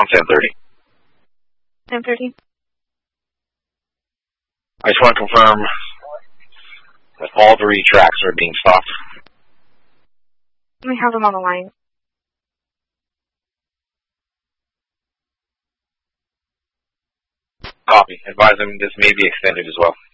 10:30. 10:30. I just want to confirm that all 3 tracks are being stopped. We have them on the line. Copy. Advise them this may be extended as well.